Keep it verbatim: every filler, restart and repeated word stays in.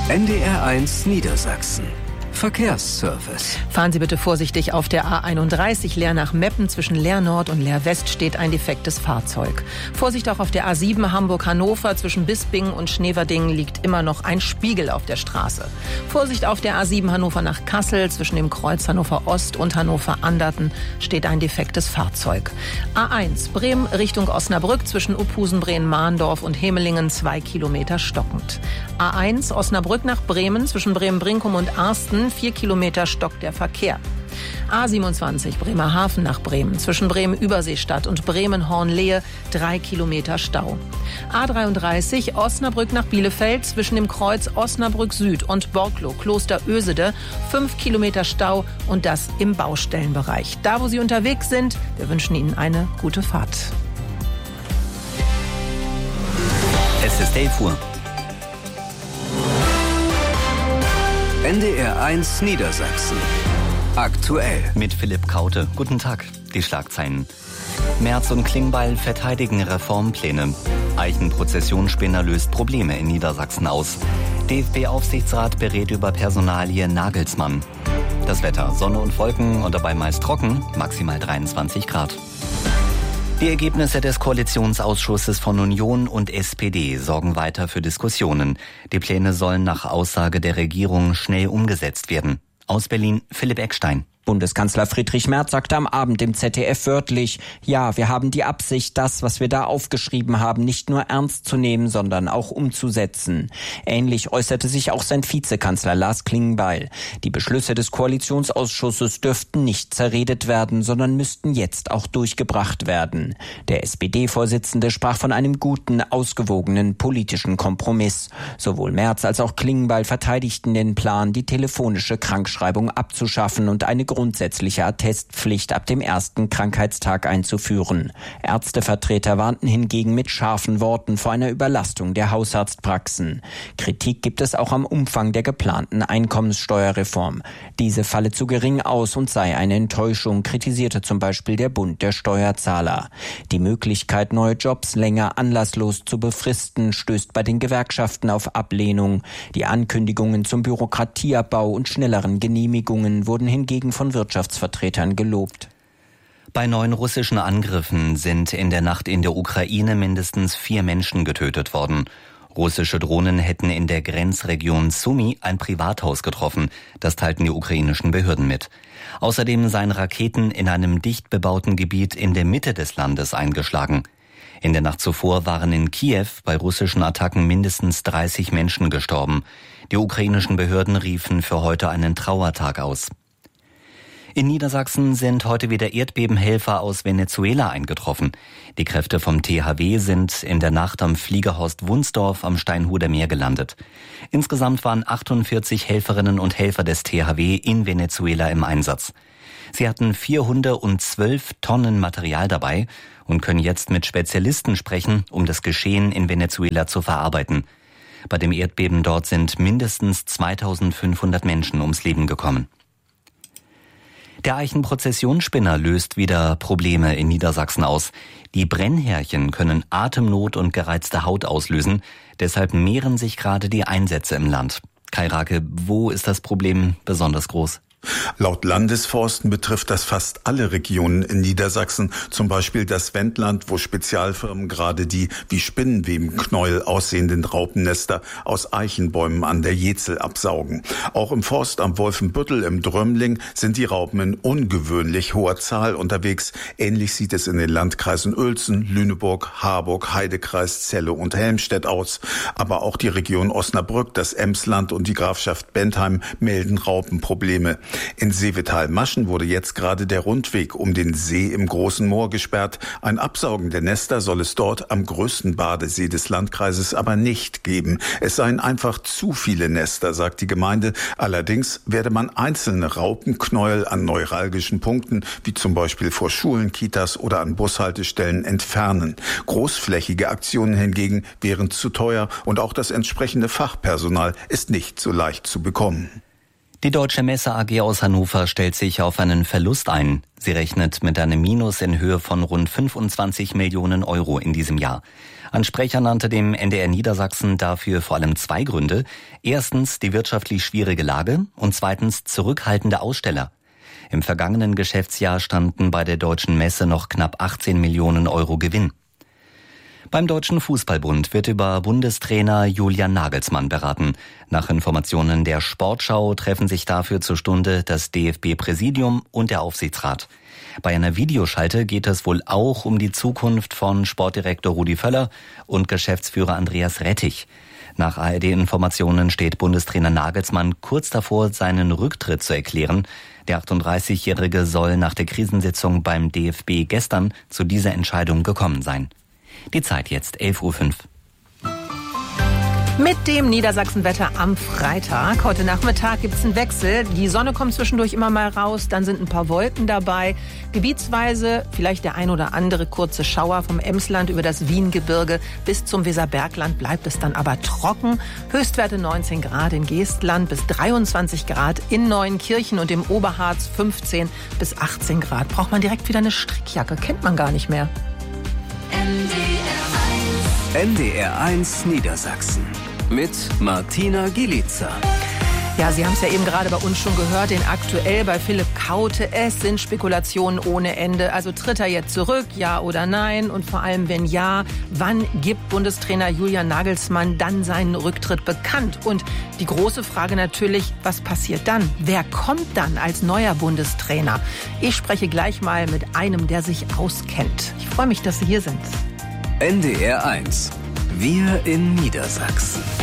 N D R eins Niedersachsen. Verkehrsservice. Fahren Sie bitte vorsichtig auf der A einunddreißig Leer nach Meppen. Zwischen Leer Nord und Leer West steht ein defektes Fahrzeug. Vorsicht auch auf der A sieben Hamburg-Hannover. Zwischen Bisping und Schneverdingen liegt immer noch ein Spiegel auf der Straße. Vorsicht auf der A sieben Hannover nach Kassel. Zwischen dem Kreuz Hannover Ost und Hannover Anderten steht ein defektes Fahrzeug. A eins Bremen Richtung Osnabrück. Zwischen Uphusen, Breen-Mahndorf und Hemelingen zwei Kilometer stockend. A eins Osnabrück nach Bremen. Zwischen Bremen-Brinkum und Arsten vier Kilometer stockt der Verkehr. A siebenundzwanzig Bremerhaven nach Bremen. Zwischen Bremen-Überseestadt und Bremen-Hornlehe drei Kilometer Stau. A dreiunddreißig Osnabrück nach Bielefeld. Zwischen dem Kreuz Osnabrück Süd und Borklow-Kloster-Ösede fünf Kilometer Stau und das im Baustellenbereich. Da, wo Sie unterwegs sind, wir wünschen Ihnen eine gute Fahrt. Es ist elf Uhr. N D R eins Niedersachsen. Aktuell. Mit Philipp Kaute. Guten Tag. Die Schlagzeilen. Merz und Klingbeil verteidigen Reformpläne. Eichenprozessionsspinner löst Probleme in Niedersachsen aus. D F B-Aufsichtsrat berät über Personalie Nagelsmann. Das Wetter. Sonne und Wolken und dabei meist trocken. Maximal dreiundzwanzig Grad. Die Ergebnisse des Koalitionsausschusses von Union und S P D sorgen weiter für Diskussionen. Die Pläne sollen nach Aussage der Regierung schnell umgesetzt werden. Aus Berlin Philipp Eckstein. Bundeskanzler Friedrich Merz sagte am Abend im Z D F wörtlich, ja, wir haben die Absicht, das, was wir da aufgeschrieben haben, nicht nur ernst zu nehmen, sondern auch umzusetzen. Ähnlich äußerte sich auch sein Vizekanzler Lars Klingbeil. Die Beschlüsse des Koalitionsausschusses dürften nicht zerredet werden, sondern müssten jetzt auch durchgebracht werden. Der S P D-Vorsitzende sprach von einem guten, ausgewogenen politischen Kompromiss. Sowohl Merz als auch Klingbeil verteidigten den Plan, die telefonische Krankschreibung abzuschaffen und eine grundsätzliche Attestpflicht ab dem ersten Krankheitstag einzuführen. Ärztevertreter warnten hingegen mit scharfen Worten vor einer Überlastung der Hausarztpraxen. Kritik gibt es auch am Umfang der geplanten Einkommenssteuerreform. Diese falle zu gering aus und sei eine Enttäuschung, kritisierte zum Beispiel der Bund der Steuerzahler. Die Möglichkeit, neue Jobs länger anlasslos zu befristen, stößt bei den Gewerkschaften auf Ablehnung. Die Ankündigungen zum Bürokratieabbau und schnelleren Genehmigungen wurden hingegen von Wirtschaftsvertretern gelobt. Bei neun russischen Angriffen sind in der Nacht in der Ukraine mindestens vier Menschen getötet worden. Russische Drohnen hätten in der Grenzregion Sumy ein Privathaus getroffen. Das teilten die ukrainischen Behörden mit. Außerdem seien Raketen in einem dicht bebauten Gebiet in der Mitte des Landes eingeschlagen. In der Nacht zuvor waren in Kiew bei russischen Attacken mindestens dreißig Menschen gestorben. Die ukrainischen Behörden riefen für heute einen Trauertag aus. In Niedersachsen sind heute wieder Erdbebenhelfer aus Venezuela eingetroffen. Die Kräfte vom T H W sind in der Nacht am Fliegerhorst Wunsdorf am Steinhuder Meer gelandet. Insgesamt waren achtundvierzig Helferinnen und Helfer des T H W in Venezuela im Einsatz. Sie hatten vier Hunde und zwölf Tonnen Material dabei und können jetzt mit Spezialisten sprechen, um das Geschehen in Venezuela zu verarbeiten. Bei dem Erdbeben dort sind mindestens zweitausendfünfhundert Menschen ums Leben gekommen. Der Eichenprozessionsspinner löst wieder Probleme in Niedersachsen aus. Die Brennhärchen können Atemnot und gereizte Haut auslösen. Deshalb mehren sich gerade die Einsätze im Land. Kai Rake, wo ist das Problem besonders groß? Laut Landesforsten betrifft das fast alle Regionen in Niedersachsen, zum Beispiel das Wendland, wo Spezialfirmen gerade die wie Spinnenwebenknäuel aussehenden Raupennester aus Eichenbäumen an der Jezel absaugen. Auch im Forst am Wolfenbüttel im Drömling sind die Raupen in ungewöhnlich hoher Zahl unterwegs. Ähnlich sieht es in den Landkreisen Uelzen, Lüneburg, Harburg, Heidekreis, Celle und Helmstedt aus. Aber auch die Region Osnabrück, das Emsland und die Grafschaft Bentheim melden Raupenprobleme. In Seevetal-Maschen wurde jetzt gerade der Rundweg um den See im Großen Moor gesperrt. Ein Absaugen der Nester soll es dort am größten Badesee des Landkreises aber nicht geben. Es seien einfach zu viele Nester, sagt die Gemeinde. Allerdings werde man einzelne Raupenknäuel an neuralgischen Punkten, wie zum Beispiel vor Schulen, Kitas oder an Bushaltestellen, entfernen. Großflächige Aktionen hingegen wären zu teuer und auch das entsprechende Fachpersonal ist nicht so leicht zu bekommen. Die Deutsche Messe A G aus Hannover stellt sich auf einen Verlust ein. Sie rechnet mit einem Minus in Höhe von rund fünfundzwanzig Millionen Euro in diesem Jahr. Ein Sprecher nannte dem N D R Niedersachsen dafür vor allem zwei Gründe. Erstens die wirtschaftlich schwierige Lage und zweitens zurückhaltende Aussteller. Im vergangenen Geschäftsjahr standen bei der Deutschen Messe noch knapp achtzehn Millionen Euro Gewinn. Beim Deutschen Fußballbund wird über Bundestrainer Julian Nagelsmann beraten. Nach Informationen der Sportschau treffen sich dafür zur Stunde das D F B-Präsidium und der Aufsichtsrat. Bei einer Videoschalte geht es wohl auch um die Zukunft von Sportdirektor Rudi Völler und Geschäftsführer Andreas Rettich. Nach A R D-Informationen steht Bundestrainer Nagelsmann kurz davor, seinen Rücktritt zu erklären. Der achtunddreißigjährige soll nach der Krisensitzung beim D F B gestern zu dieser Entscheidung gekommen sein. Die Zeit jetzt elf Uhr fünf. Mit dem Niedersachsenwetter am Freitag. Heute Nachmittag gibt es einen Wechsel. Die Sonne kommt zwischendurch immer mal raus, dann sind ein paar Wolken dabei. Gebietsweise vielleicht der ein oder andere kurze Schauer vom Emsland über das Wiengebirge bis zum Weserbergland bleibt es dann aber trocken. Höchstwerte neunzehn Grad in Geestland bis dreiundzwanzig Grad in Neuenkirchen und im Oberharz fünfzehn bis achtzehn Grad. Braucht man direkt wieder eine Strickjacke, kennt man gar nicht mehr. N D R eins Niedersachsen mit Martina Gielitzer. Ja, Sie haben es ja eben gerade bei uns schon gehört, den aktuell bei Philipp Kaute. Es sind Spekulationen ohne Ende. Also tritt er jetzt zurück, ja oder nein? Und vor allem, wenn ja, wann gibt Bundestrainer Julian Nagelsmann dann seinen Rücktritt bekannt? Und die große Frage natürlich, was passiert dann? Wer kommt dann als neuer Bundestrainer? Ich spreche gleich mal mit einem, der sich auskennt. Ich freue mich, dass Sie hier sind. N D R eins. Wir in Niedersachsen.